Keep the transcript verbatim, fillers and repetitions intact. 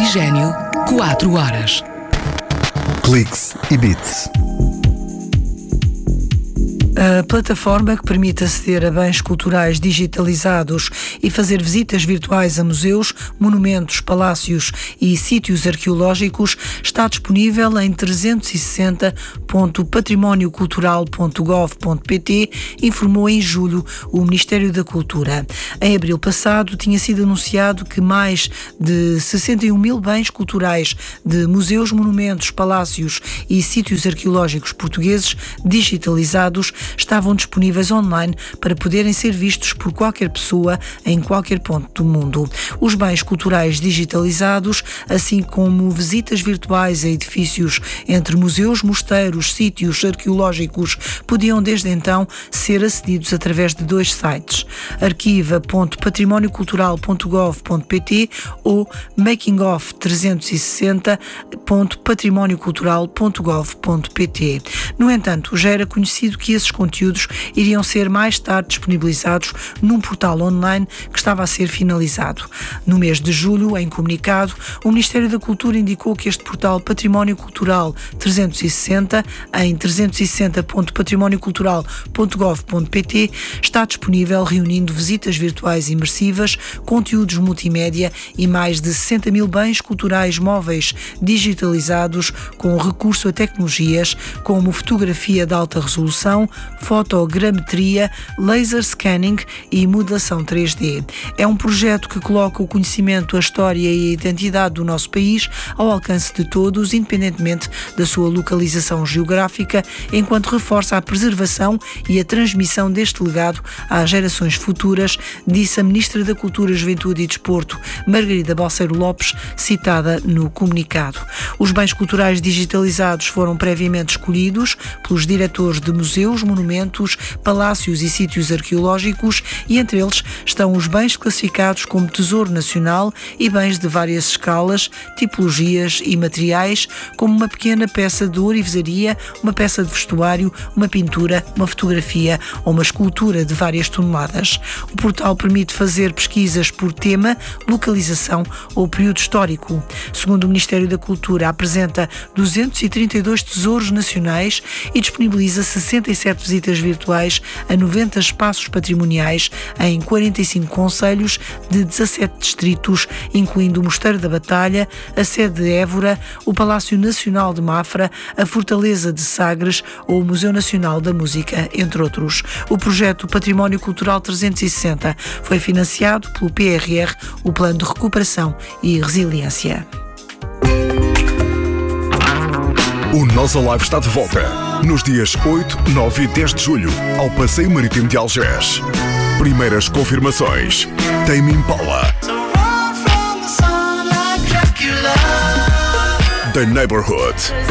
Oxigênio, quatro horas. Cliques e Bits. A plataforma que permite aceder a bens culturais digitalizados e fazer visitas virtuais a museus, monumentos, palácios e sítios arqueológicos está disponível em trezentos e sessenta ponto património cultural ponto gov ponto pt, informou em julho o Ministério da Cultura. Em abril passado, tinha sido anunciado que mais de sessenta e um mil bens culturais de museus, monumentos, palácios e sítios arqueológicos portugueses digitalizados estavam disponíveis online para poderem ser vistos por qualquer pessoa em qualquer ponto do mundo. Os bens culturais digitalizados, assim como visitas virtuais a edifícios entre museus, mosteiros, sítios arqueológicos, podiam desde então ser acedidos através de dois sites, arquiva ponto património cultural ponto gov ponto pt ou makingoff trezentos e sessenta ponto património cultural ponto gov ponto pt. No entanto, já era conhecido que esses conteúdos iriam ser mais tarde disponibilizados num portal online que estava a ser finalizado. No mês de julho, em comunicado, o Ministério da Cultura indicou que este portal Património Cultural trezentos e sessenta, em trezentos e sessenta ponto património cultural ponto gov ponto pt, está disponível reunindo visitas virtuais imersivas, conteúdos multimédia e mais de sessenta mil bens culturais móveis digitalizados com recurso a tecnologias como fotografia de alta resolução, fotogrametria, laser scanning e modelação três D. É um projeto que coloca o conhecimento, a história e a identidade do nosso país ao alcance de todos, independentemente da sua localização geográfica, enquanto reforça a preservação e a transmissão deste legado às gerações futuras, disse a Ministra da Cultura, Juventude e Desporto, Margarida Balseiro Lopes, citada no comunicado. Os bens culturais digitalizados foram previamente escolhidos pelos diretores de museus, monumentos, palácios e sítios arqueológicos e entre eles estão os bens classificados como Tesouro Nacional e bens de várias escalas, tipologias e materiais, como uma pequena peça de ourivesaria, uma peça de vestuário, uma pintura, uma fotografia ou uma escultura de várias toneladas. O portal permite fazer pesquisas por tema, localização ou período histórico. Segundo o Ministério da Cultura, apresenta duzentos e trinta e dois tesouros nacionais e disponibiliza sessenta e sete visitas virtuais a noventa espaços patrimoniais em quarenta e cinco concelhos de dezassete distritos, incluindo o Mosteiro da Batalha, a sede de Évora, o Palácio Nacional de Mafra, a Fortaleza de Sagres ou o Museu Nacional da Música, entre outros. O projeto Património Cultural trezentos e sessenta foi financiado pelo P R R, o Plano de Recuperação e Resiliência. O Nós Alive está de volta nos dias oito, nove e dez de julho ao Passeio Marítimo de Algés. Primeiras confirmações: Tame Impala, The Neighborhood,